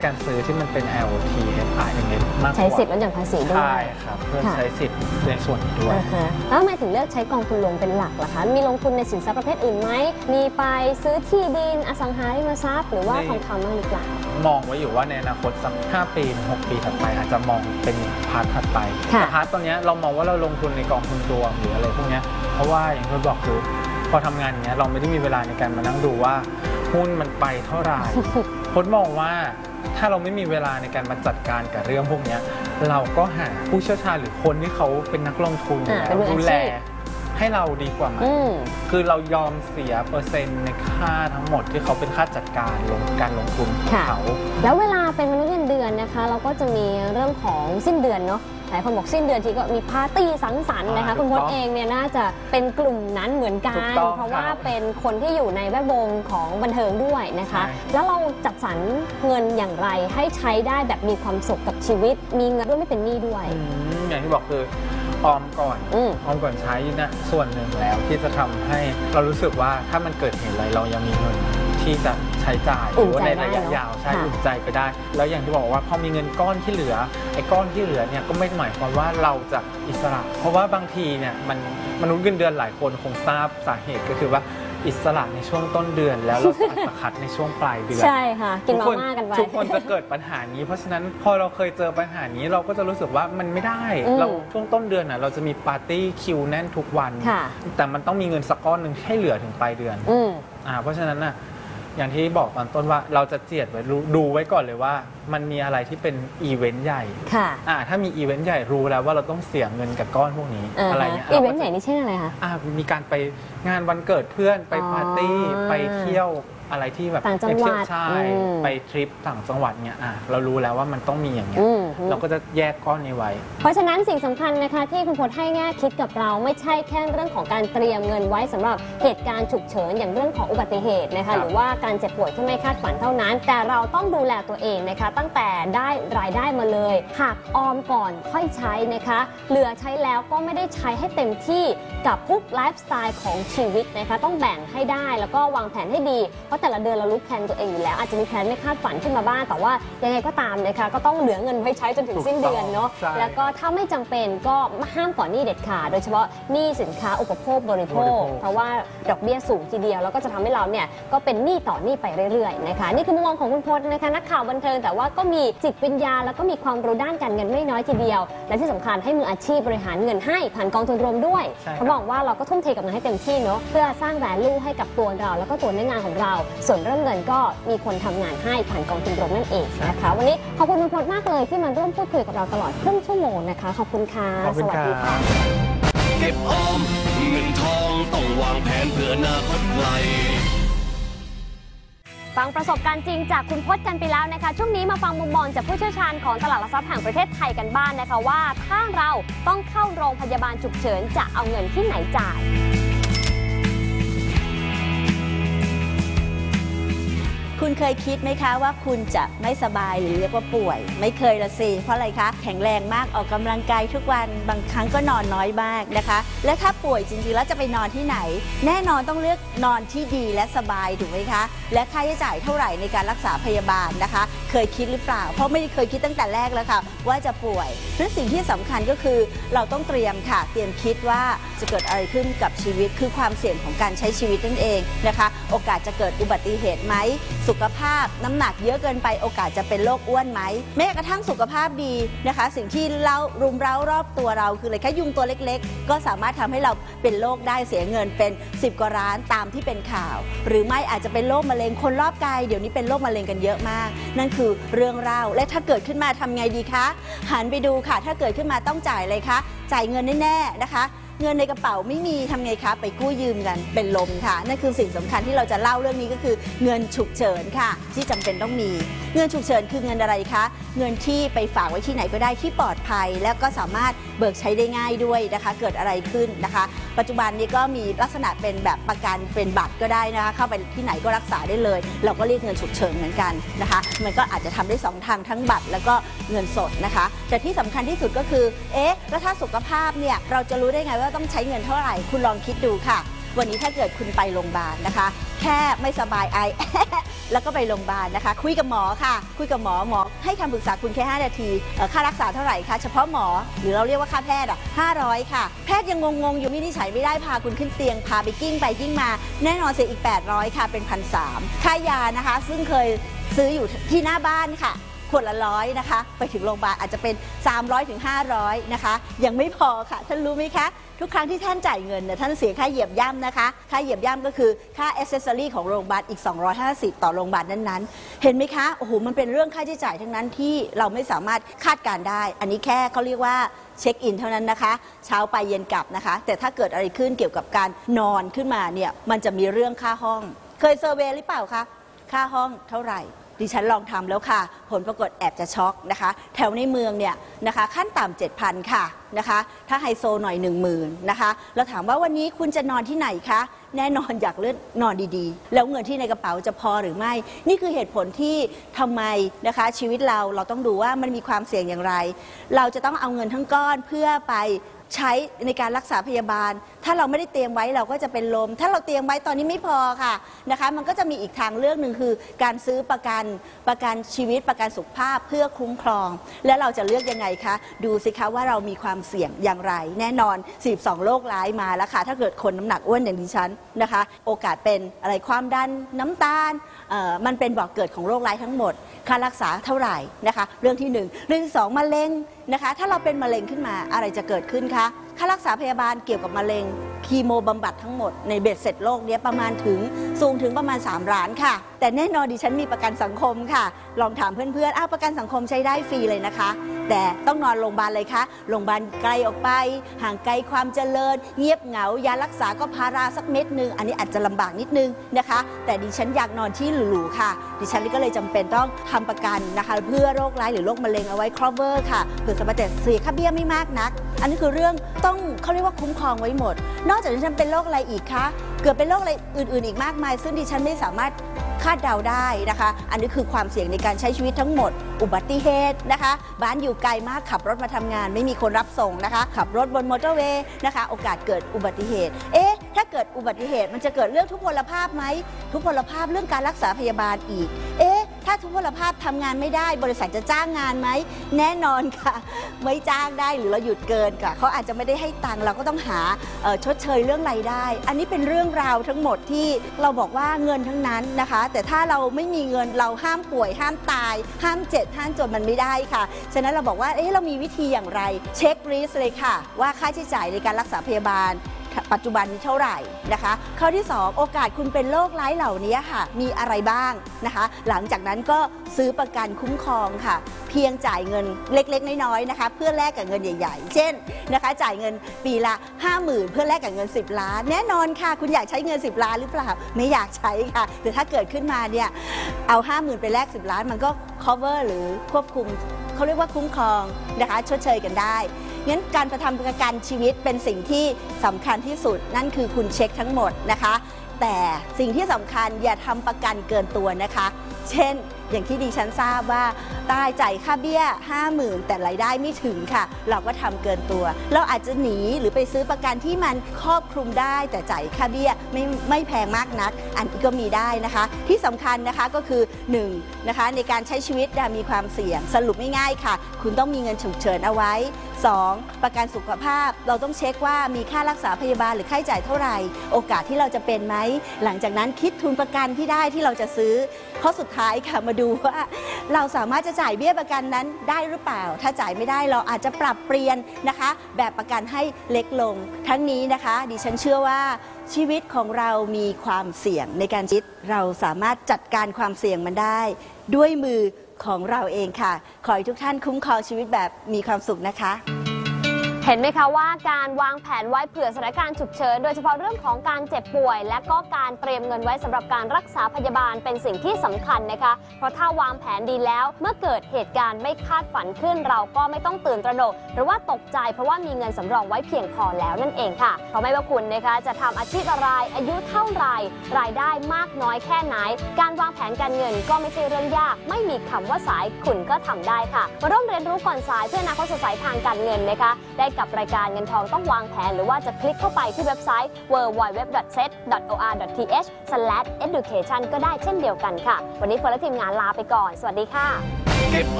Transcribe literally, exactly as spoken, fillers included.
การซื้อที่มันเป็น แอล ที เอฟ อาร์ เอ็ม เอส มากกว่าใช้สิทธิ์ลดหย่อนภาษีด้วยใช่ครับเพื่อใช้สิทธิ์ในส่วนด้วยแล้วทำไมถึงเลือกใช้กองทุนรวมเป็นหลักล่ะคะมีลงทุนในสินทรัพย์ประเภทอื่นไหมมีไปซื้อที่ดินอสังหาริมทรัพย์หรือว่าทองคำบ้างหรือเปล่ามองไว้อยู่ว่าในอนาคตสักห้าปีถึงหกปีถัดไปอาจจะมองเป็นพาร์ทถัดไปแต่พาร์ทตอนนี้เรามองว่าเราลงทุนในกองทุนรวมหรืออะไรพวกนี้เพราะว่าอย่างที่บอกคือพอทำงานอย่างเงี้ยเราไม่ได้มีเวลาในการมานั่งดูว่าหุ้นมันไปเท่าไหร่ผมมองว่าถ้าเราไม่มีเวลาในการมาจัดการกับเรื่องพวกนี้เราก็หาผู้เชี่ยวชาญหรือคนที่เขาเป็นนักลงทุนแล้วดูแลให้เราดีกว่าไหมคือเรายอมเสียเปอร์เซ็นต์ในค่าทั้งหมดที่เขาเป็นค่าจัดการลงการลงทุนของเขาแล้วเวลาเป็นมนุษย์เงินเดือนนะคะเราก็จะมีเรื่องของสิ้นเดือนเนาะหลายคนบอกสิ้นเดือนทีก็มีปาร์ตี้สังสรรค์นะคะคุณพจน์เองเนี่ยน่าจะเป็นกลุ่มนั้นเหมือนกันเพราะว่าเป็นคนที่อยู่ในแวดวงของบันเทิงด้วยนะคะแล้วเราจัดสรรเงินอย่างไรให้ใช้ได้แบบมีความสุขกับชีวิตมีเงินด้วยไม่เป็นหนี้ด้วยอย่างที่บอกคือออมก่อนออมก่อนใช้นะส่วนหนึ่งแล้วที่จะทำให้เรารู้สึกว่าถ้ามันเกิดเหตุอะไรเรายังมีเงินที่จะใช้จ่ายหรือว่าในระยะยาวใช้อุ่นใจไปได้แล้วอย่างที่บอกว่าพอมีเงินก้อนที่เหลือไอ้ก้อนที่เหลือเนี่ยก็ไม่หมายความว่าเราจะอิสระเพราะว่าบางทีเนี่ยมันมนุษย์เงินเดือนหลายคนคงทราบสาเหตุก็คือว่าอิสระในช่วงต้นเดือนแล้วเราอัตคัดในช่วงปลายเดือนใช่ค่ะกินมาม่ากันไปทุกคนจะเกิดปัญหานี้เพราะฉะนั้นพอเราเคยเจอปัญหานี้เราก็จะรู้สึกว่ามันไม่ได้เราช่วงต้นเดือนน่ะเราจะมีปาร์ตี้คิวแน่นทุกวันแต่มันต้องมีเงินสักก้อนหนึ่งให้เหลือถึงปลายเดือนอ่าเพราะฉะนั้นน่ะอย่างที่บอกตอนต้นว่าเราจะเจียดไว้ดูไว้ก่อนเลยว่ามันมีอะไรที่เป็นอีเวนต์ใหญ่ค่ะอ่าถ้ามีอีเวนต์ใหญ่รู้แล้วว่าเราต้องเสียเงินกับก้อนพวกนี้อะไรเงี้ยอีเวนต์ใหญ่นี่เช่นอะไรคะอ่ามีการไปงานวันเกิดเพื่อนไปปาร์ตี้ไปเที่ยวอะไรที่แบบต่างจังหวัดใช่ไปทริปต่างจังหวัดเนี่ยอ่ะเรารู้แล้วว่ามันต้องมีอย่างเงี้ยเราก็จะแยกก้อนนี้ไว้เพราะฉะนั้นสิ่งสำคัญนะคะที่คุณพจน์ให้แง่คิดกับเราไม่ใช่แค่เรื่องของการเตรียมเงินไว้สำหรับเหตุการณ์ฉุกเฉินอย่างเรื่องของอุบัติเหตุนะคะหรือว่าการเจ็บป่วยที่ไม่คาดฝันเท่านั้นแต่เราต้องดูแลตัวเองนะคะตั้งแต่ได้รายได้มาเลยหักออมก่อนค่อยใช้นะคะเหลือใช้แล้วก็ไม่ได้ใช้ให้เต็มที่กับทุกไลฟ์สไตล์ของชีวิตนะคะต้องแบ่งให้ได้แล้วก็วางแผนให้ดีเพราะแต่ละเดือนเรารู้แผนตัวเองอยู่แล้วอาจจะมีแผนไม่คาดฝันขึ้นมาบ้างแต่ว่ายังไงก็ตามนะคะก็ต้องเหลือเงินไว้ใช้จนถึงสิ้นเดือนเนาะแล้วก็ถ้าไม่จำเป็นก็ห้ามก่อนหนี้เด็ดขาดโดยเฉพาะหนี้สินค้าอุปโภคบริโภคเพราะว่าดอกเบี้ยสูงทีเดียวแล้วก็จะทำให้เราเนี่ยก็เป็นหนี้ต่อหนี้ไปเรื่อยๆนะคะนี่คือมุมมองของคุณพจน์นะคะนักข่าวบันเทิงแต่ว่าก็มีจิตวิญญาณแล้วก็มีความรู้ด้านการเงินไม่น้อยทีเดียวและที่สำคัญให้มืออาชีพบริหารเงินให้ผ่านกองทุนรวมด้วยเขาบอกว่าเราก็ทุ่มเทกับงานให้เต็มที่เนาะเพื่อสร้าง value ให้กับตัวเราแล้วก็ตัวเนื้องานของเราส่วนเรื่องเงินก็มีคนทำงานให้ผ่านกองทุนรวมนั่นเองนะคะวันนี้ขอบคุณคุณพจน์มากเลยที่มาร่วมพูดคุยกับเราตลอดครึ่งชั่วโมงนะคะขอบคุณค่ะสวัสดีค่ะเก็บออมเงินทองต้องวางแผนเพื่ออนาคตไกลฟังประสบการณ์จริงจากคุณพจน์กันไปแล้วนะคะช่วงนี้มาฟังมุมมองจากผู้เชี่ยวชาญของตลาดหลักทรัพย์แห่งประเทศไทยกันบ้าง นะคะว่าถ้าเราต้องเข้าโรงพยาบาลฉุกเฉินจะเอาเงินที่ไหนจ่ายคุณเคยคิดไหมคะว่าคุณจะไม่สบายหรือเรียกว่าป่วยไม่เคยละสิเพราะอะไรคะแข็งแรงมากออกกำลังกายทุกวันบางครั้งก็นอนน้อยมากนะคะและถ้าป่วยจริงๆแล้วจะไปนอนที่ไหนแน่นอนต้องเลือกนอนที่ดีและสบายถูกไหมคะและค่าใช้จ่ายเท่าไหร่ในการรักษาพยาบาลนะคะเคยคิดหรือเปล่าเพราะไม่ได้เคยคิดตั้งแต่แรกแล้วค่ะว่าจะป่วยเพราะสิ่งที่สำคัญก็คือเราต้องเตรียมค่ะเตรียมคิดว่าจะเกิดอะไรขึ้นกับชีวิตคือความเสี่ยงของการใช้ชีวิตนั่นเองนะคะโอกาสจะเกิดอุบัติเหตุไหมสุขภาพน้ำหนักเยอะเกินไปโอกาสจะเป็นโรคอ้วนไหมแม้กระทั่งสุขภาพดีนะคะสิ่งที่เรารุมเร้ารอบตัวเราคืออะไรแค่ยุงตัวเล็กๆก็สามารถทำให้เราเป็นโรคได้เสียเงินเป็นสิบกว่าล้านตามที่เป็นข่าวหรือไม่อาจจะเป็นโรคมะเร็งคนรอบกายเดี๋ยวนี้เป็นโรคมะเร็งกันเยอะมากนั่นคือเรื่องเล่าและถ้าเกิดขึ้นมาทำไงดีคะหันไปดูค่ะถ้าเกิดขึ้นมาต้องจ่ายอะไรคะจ่ายเงินแน่ๆนะคะเงินในกระเป๋าไม่มีทำไงคะไปกู้ยืมกันเป็นลมค่ะนั่นคือสิ่งสำคัญที่เราจะเล่าเรื่องนี้ก็คือเงินฉุกเฉินค่ะที่จำเป็นต้องมีเงินฉุกเฉินคือเงินอะไรคะเงินที่ไปฝากไว้ที่ไหนก็ได้ที่ปลอดภัยแล้วก็สามารถเบิกใช้ได้ง่ายด้วยนะคะเกิดอะไรขึ้นนะคะปัจจุบันนี้ก็มีลักษณะเป็นแบบประกันเป็นบัตรก็ได้นะคะเข้าไปที่ไหนก็รักษาได้เลยเราก็เรียกเงินฉุกเฉินเหมือนกันนะคะมันก็อาจจะทำได้สองทางทั้งบัตรแล้วก็เงินสดนะคะแต่ที่สำคัญที่สุดก็คือเอ๊ะแล้วถ้าสุขภาพเนี่ยเราจะรู้ได้ไงว่าต้องใช้เงินเท่าไหร่คุณลองคิดดูค่ะวันนี้ถ้าเกิดคุณไปโรงพยาบาลนะคะแค่ไม่สบายไอแล้วก็ไปโรงพยาบาลนะคะคุยกับหมอค่ะคุยกับหมอหมอให้คำปรึกษาคุณแค่ห้านาทีค่ารักษาเท่าไหร่คะเฉพาะหมอหรือเราเรียกว่าค่าแพทย์อ่ะห้าร้อยค่ะแพทย์ยังงงๆอยู่วินิจฉัยไม่ได้พาคุณขึ้นเตียงพาไปกิ้งไปกิ้งมาแน่นอนเสียอีกแปดร้อยค่ะเป็นพันสามค่ายานะคะซึ่งเคยซื้ออยู่ที่หน้าบ้านค่ะขวดละร้อยนะคะไปถึงโรงพยาบาลอาจจะเป็นสามร้อยถึงห้าร้อยนะคะยังไม่พอค่ะท่านรู้ไหมคะทุกครั้งที่ท่านจ่ายเงินเนี่ยท่านเสียค่าเหยียบย่ำนะคะค่าเหยียบย่ำก็คือค่าแอ c เซสซอรี่ของโรงพยาบาลอีกสองร้อยห้าสิบต่อโรงพยาบาลนั้นๆเห็นไหมคะโอ้โหมันเป็นเรื่องค่าใช้จ่ายทั้งนั้นที่เราไม่สามารถคาดการได้อันนี้แค่เขาเรียกว่าเช็คอินเท่านั้นนะคะเช้าไปเย็นกลับนะคะแต่ถ้าเกิดอะไรขึ้นเกี่ยวกับการนอนขึ้นมาเนี่ยมันจะมีเรื่องค่าห้องเคยเซอร์เวย์หรือเปล่าคะค่าห้องเท่าไหร่ดิฉันลองทำแล้วค่ะผลปรากฏแอบจะช็อกนะคะแถวในเมืองเนี่ยนะคะขั้นต่ำ เจ็ดพัน ค่ะนะคะถ้าไฮโซหน่อย หนึ่งหมื่น นะคะแล้วถามว่าวันนี้คุณจะนอนที่ไหนคะแน่นอนอยากเลือกนอนดีๆแล้วเงินที่ในกระเป๋าจะพอหรือไม่นี่คือเหตุผลที่ทำไมนะคะชีวิตเราเราต้องดูว่ามันมีความเสี่ยงอย่างไรเราจะต้องเอาเงินทั้งก้อนเพื่อไปใช้ในการรักษาพยาบาลถ้าเราไม่ได้เตรียมไว้เราก็จะเป็นลมถ้าเราเตรียมไว้ตอนนี้ไม่พอค่ะนะคะมันก็จะมีอีกทางเลือกหนึ่งคือการซื้อประกันประกันชีวิตประกันสุขภาพเพื่อคุ้มครองและเราจะเลือกยังไงคะดูสิคะว่าเรามีความเสี่ยงอย่างไรแน่นอนสี่สิบสองโรคร้ายมาแล้วค่ะถ้าเกิดคนน้ำหนักอ้วนอย่างดิฉันนะคะโอกาสเป็นอะไรความดันน้ำตาลมันเป็นบ่อกเกิดของโรคร้ายทั้งหมดค่ารักษาเท่าไหร่นะคะเรื่องที่หนึ่งเรื่องที่สองมะเร็งนะคะถ้าเราเป็นมะเร็งขึ้นมาอะไรจะเกิดขึ้นคะค่ารักษาพยาบาลเกี่ยวกับมะเร็งคีโมบำบัดทั้งหมดในเบ็ดเสร็จโลกนี้ประมาณถึงสูงถึงประมาณสามล้านค่ะแต่แน่นอนดิฉันมีประกันสังคมค่ะลองถามเพื่อนๆอ้าวประกันสังคมใช้ได้ฟรีเลยนะคะแต่ต้องนอนโรงพยาบาลเลยคะโรงพยาบาลไกลออกไปห่างไกลความเจริญเงียบเหงายารักษาก็พาราสักเม็ดนึงอันนี้อาจจะลำบากนิดนึงนะคะแต่ดิฉันอยากนอนที่หรูๆค่ะดิฉันก็เลยจำเป็นต้องทำประกันนะคะเพื่อโรคร้ายหรือโรคมะเร็งเอาไว้ cover ค่ะเผื่อสมาร์ทเสียค่าเบี้ยไม่มากนักอันนี้คือเรื่องต้องเขาเรียกว่าคุ้มครองไว้หมดนอกจากดิฉันเป็นโรคอะไรอีกคะเกิดเป็นโรคอะไรอื่นๆอีกมากมายซึ่งดิฉันไม่สามารถคาดเดาได้นะคะอันนี้คือความเสี่ยงในการใช้ชีวิตทั้งหมดอุบัติเหตุนะคะบ้านอยู่ไกลมากขับรถมาทำงานไม่มีคนรับส่งนะคะขับรถบนมอเตอร์เวย์นะคะโอกาสเกิดอุบัติเหตุเอ๊ะถ้าเกิดอุบัติเหตุมันจะเกิดเรื่องทุพพลภาพไหมทุพพลภาพเรื่องการรักษาพยาบาลอีกเอ๊ะถ้าทุพพลภาพทำงานไม่ได้บริษัทจะจ้างงานไหมแน่นอนค่ะไม่จ้างได้หรือเราหยุดเกินค่ะเขาอาจจะไม่ได้ให้ตังค์เราก็ต้องหาชดเชยเรื่องรายได้อันนี้เป็นเรื่องราวทั้งหมดที่เราบอกว่าเงินทั้งนั้นนะคะแต่ถ้าเราไม่มีเงินเราห้ามป่วยห้ามตายห้ามเจ็บห้ามจนมันไม่ได้ค่ะฉะนั้นเราบอกว่าเอ๊ะเรามีวิธีอย่างไรเช็คลิสต์เลยค่ะว่าค่าใช้จ่ายในการรักษาพยาบาลปัจจุบันนี้เท่าไหร่นะคะข้อที่สองโอกาสคุณเป็นโรคร้ายเหล่านี้ค่ะมีอะไรบ้างนะคะหลังจากนั้นก็ซื้อประกันคุ้มครองค่ะเพียงจ่ายเงินเล็กๆน้อยๆนะคะเพื่อแลกกับเงินใหญ่ๆเช่นนะคะจ่ายเงินปีละ ห้าหมื่น เพื่อแลกกับเงินสิบล้านแน่นอนค่ะคุณอยากใช้เงินสิบล้านหรือเปล่าไม่อยากใช้ค่ะแต่ถ้าเกิดขึ้นมาเนี่ยเอา ห้าหมื่น ไปแลกสิบล้านมันก็ cover หรือควบคุมเขาเรียกว่าคุ้มครองนะคะชดเชยกันได้งั้นการประทำประกันชีวิตเป็นสิ่งที่สำคัญที่สุดนั่นคือคุณเช็คทั้งหมดนะคะแต่สิ่งที่สำคัญอย่าทำประกันเกินตัวนะคะเช่นอย่างที่ดิฉันทราบว่าตายจ่ายค่าเบี้ย ห้าหมื่น แต่รายได้ไม่ถึงค่ะเราก็ทำเกินตัวเราอาจจะหนีหรือไปซื้อประกันที่มันครอบคลุมได้แต่จ่ายค่าเบี้ยไม่ไม่แพงมากนักอันนี้ก็มีได้นะคะที่สำคัญนะคะก็คือหนึ่งนะคะในการใช้ชีวิตมีความเสี่ยงสรุปง่ายๆค่ะคุณต้องมีเงินฉุกเฉินเอาไว้สองประกันสุขภาพเราต้องเช็คว่ามีค่ารักษาพยาบาลหรือค่าใช้จ่ายเท่าไหร่โอกาสที่เราจะเป็นไหมหลังจากนั้นคิดทุนประกันที่ได้ที่เราจะซื้อข้อสุดท้ายค่ะมาดูว่าเราสามารถจะจ่ายเบี้ยประกันนั้นได้หรือเปล่าถ้าจ่ายไม่ได้เราอาจจะปรับเปลี่ยนนะคะแบบประกันให้เล็กลงทั้งนี้นะคะดิฉันเชื่อว่าชีวิตของเรามีความเสี่ยงในการชีวิตเราสามารถจัดการความเสี่ยงมันได้ด้วยมือของเราเองค่ะขอให้ทุกท่านคุ้มครองชีวิตแบบมีความสุขนะคะเห็นไหมคะว่าการวางแผนไว้เผื่อสถานการณ์ฉุกเฉินโดยเฉพาะเรื่องของการเจ็บป่วยและก็การเตรียมเงินไว้สำหรับการรักษาพยาบาลเป็นสิ่งที่สำคัญนะคะเพราะถ้าวางแผนดีแล้วเมื่อเกิดเหตุการณ์ไม่คาดฝันขึ้นเราก็ไม่ต้องตื่นตระหนกหรือว่าตกใจเพราะว่ามีเงินสำรองไว้เพียงพอแล้วนั่นเองค่ะเพราะไม่ว่าคุณนะคะจะทำอาชีพอะไรอายุเท่าไหร่รายได้มากน้อยแค่ไหนการวางแผนการเงินก็ไม่ใช่เรื่องยากไม่มีคำว่าสายคุณก็ทำได้ค่ะมาร่วมเรียนรู้ก่อนสายเพื่ออนาคตสดใสทางการเงินนะคะได้กับรายการเงินทองต้องวางแผนหรือว่าจะคลิกเข้าไปที่เว็บไซต์ ดับเบิลยู ดับเบิลยู ดับเบิลยู ดอท เซต ดอท โอ อาร์ ดอท ที เอช สแลช เอดูเคชัน ก็ได้เช่นเดียวกันค่ะวันนี้เฟิร์นและทีมงานลาไปก่อนสวัสดีค่ะ